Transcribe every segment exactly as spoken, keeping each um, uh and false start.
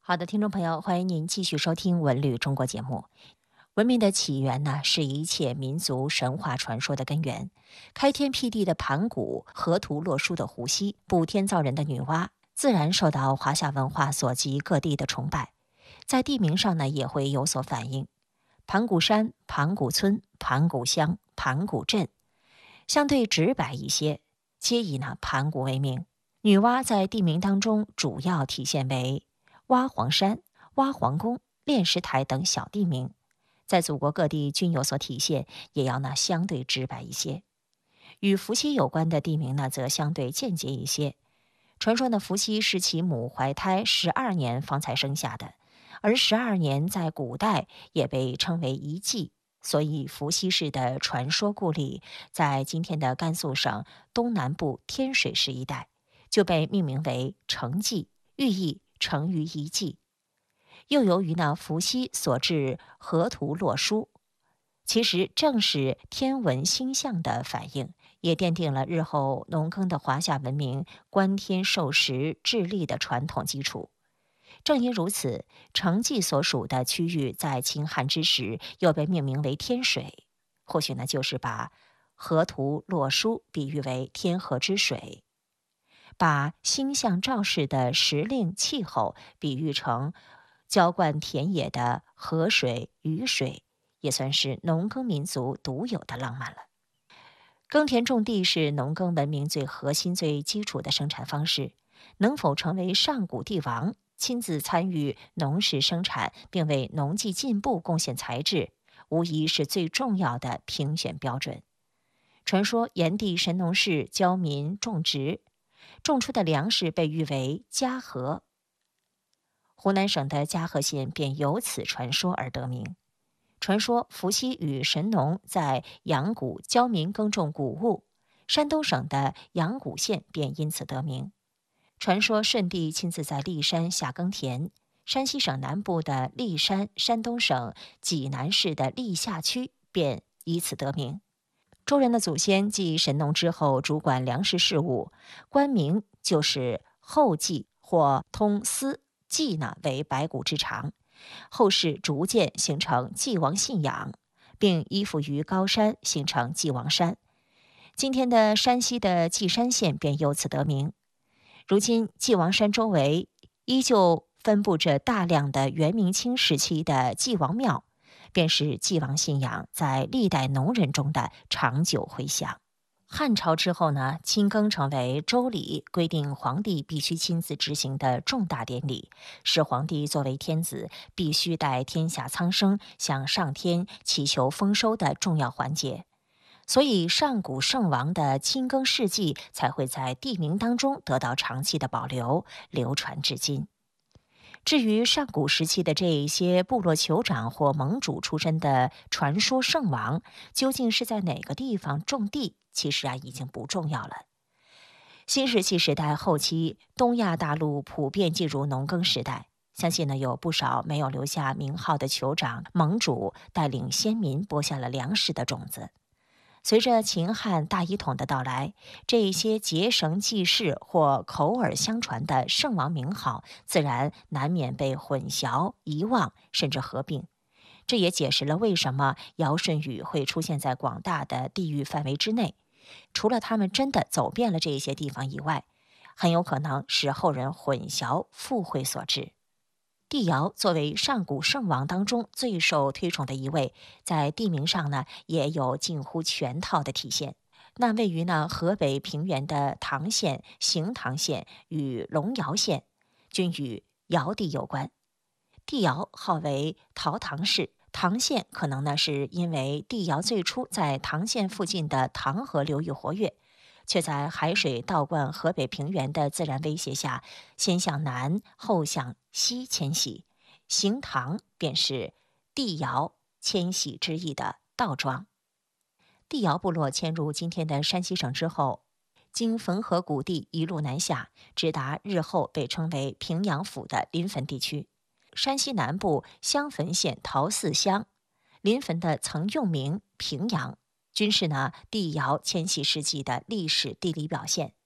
好的，听众朋友，欢迎您继续收听《文旅中国》节目。文明的起源呢，是一切民族神话传说的根源。开天辟地的盘古，河图洛书的伏羲，补天造人的女娲，自然受到华夏文化所及各地的崇拜，在地名上呢也会有所反映。盘古山、盘古村、盘古乡、盘古镇，相对直白一些，皆以呢盘古为名。女娲在地名当中主要体现为蛙黄山、蛙黄宫、炼石台等小地名，在祖国各地均有所体现，也要呢相对直白一些。与伏羲有关的地名呢，则相对间接一些。传说呢，伏羲是其母怀胎十二年方才生下的，而十二年在古代也被称为一季，所以伏羲氏的传说故里，在今天的甘肃省东南部天水市一带，就被命名为成季，寓意成于一季。又由于呢伏羲所制河图洛书，其实正是天文星象的反应，也奠定了日后农耕的华夏文明观天授时致力的传统基础。正因如此，成纪所属的区域在秦汉之时又被命名为天水，或许呢就是把河图洛书比喻为天河之水，把星象昭示的时令气候比喻成浇灌田野的河水、雨水，也算是农耕民族独有的浪漫了。耕田种地是农耕文明最核心、最基础的生产方式，能否成为上古帝王，亲自参与农事生产，并为农技进步贡献才智，无疑是最重要的评选标准。传说炎帝神农氏教民种植，种出的粮食被誉为嘉禾，湖南省的嘉禾县便由此传说而得名。传说伏羲与神农在阳谷教民耕种谷物，山东省的阳谷县便因此得名。传说舜帝亲自在骊山下耕田，山西省南部的骊山，山东省济南市的历下区便以此得名。周人的祖先继神农之后主管粮食事务，官名就是后继或通司，继呢为百谷之长。后世逐渐形成祭王信仰，并依附于高山，形成祭王山。今天的山西的稷山县便由此得名。如今祭王山周围依旧分布着大量的元明清时期的祭王庙，便是祭王信仰在历代农人中的长久回响。汉朝之后呢，亲耕成为周礼规定皇帝必须亲自执行的重大典礼，是皇帝作为天子必须代天下苍生向上天祈求丰收的重要环节。所以上古圣王的亲耕事迹才会在地名当中得到长期的保留，流传至今。至于上古时期的这一些部落酋长或盟主出身的传说圣王，究竟是在哪个地方种地，其实啊已经不重要了。新石器时代后期，东亚大陆普遍进入农耕时代，相信呢有不少没有留下名号的酋长、盟主带领先民播下了粮食的种子。随着秦汉大一统的到来，这一些结绳记事或口耳相传的圣王名号，自然难免被混淆、遗忘，甚至合并。这也解释了为什么尧舜禹会出现在广大的地域范围之内。除了他们真的走遍了这些地方以外，很有可能是后人混淆附会所致。帝尧作为上古圣王当中最受推崇的一位，在地名上呢也有近乎全套的体现。那位于呢河北平原的唐县、行唐县与龙尧县，均与尧帝有关。帝尧号为陶唐氏，唐县可能呢是因为帝尧最初在唐县附近的唐河流域活跃，却在海水倒灌河北平原的自然威胁下，先向南后向西迁徙。行唐便是帝尧迁徙之意的倒装。帝尧部落迁入今天的山西省之后，经汾河谷地一路南下，直达日后被称为平阳府的临汾地区。山西南部襄汾县陶寺乡，临汾的曾用名平阳，均是呢帝尧迁徙事迹的历史地理表现。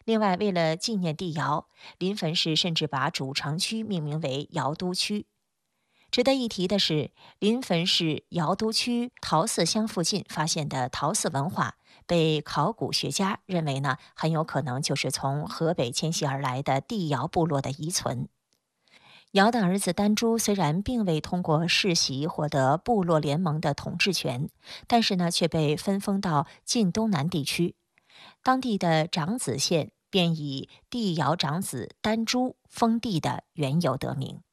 另外，为了纪念帝尧，临汾市甚至把主城区命名为尧都区。值得一提的是，临汾市尧都区陶寺乡附近发现的陶寺文化，被考古学家认为呢，很有可能就是从河北迁徙而来的帝尧部落的遗存。尧的儿子丹朱虽然并未通过世袭获得部落联盟的统治权，但是呢，却被分封到晋东南地区，当地的长子县便以帝尧长子丹朱封地的缘由得名。